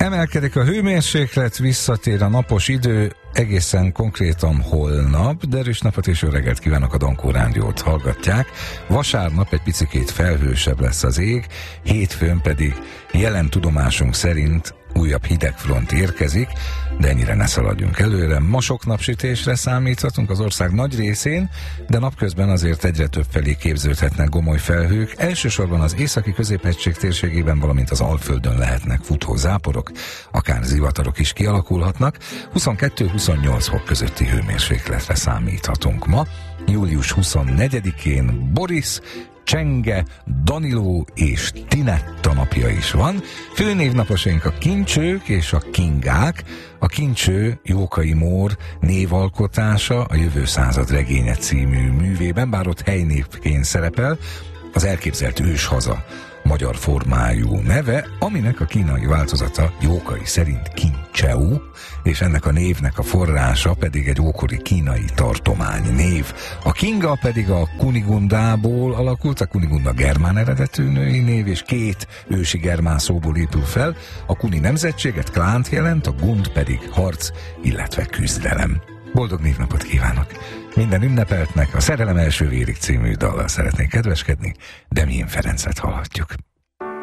Emelkedik a hőmérséklet, visszatér a napos idő, egészen konkrétan holnap, de erős napot és jó reggelt kívánok, a Dankó Rádiót hallgatják. Vasárnap egy picikét felhősebb lesz az ég, hétfőn pedig jelen tudomásunk szerint újabb hidegfront érkezik, de ennyire ne szaladjunk előre. Ma sok napsütésre számíthatunk az ország nagy részén, de napközben azért egyre több felé képződhetnek gomoly felhők. Elsősorban az északi középhegység térségében, valamint az Alföldön lehetnek futó záporok, akár zivatarok is kialakulhatnak. 22-28 fok közötti hőmérsékletre számíthatunk ma. Július 24-én Boris, Csenge, Daniló és Tinetta napja is van. Főnévnaposaink a Kincsők és a Kingák. A Kincső Jókai Mór névalkotása a Jövő század regénye című művében, bár ott helynévként szerepel, az elképzelt őshaza magyar formájú neve, aminek a kínai változata Jókai szerint Kincseu, és ennek a névnek a forrása pedig egy ókori kínai tartomány név. A Kinga pedig a Kunigundából alakult, a Kunigunda germán eredetű női név, és két ősi germán szóból épül fel. A Kuni nemzetséget, klánt jelent, a Gund pedig harc, illetve küzdelem. Boldog névnapot kívánok! Minden ünnepeltnek a Szerelem első vérig című dallal szeretnék kedveskedni, Demjén Ferencet hallhatjuk.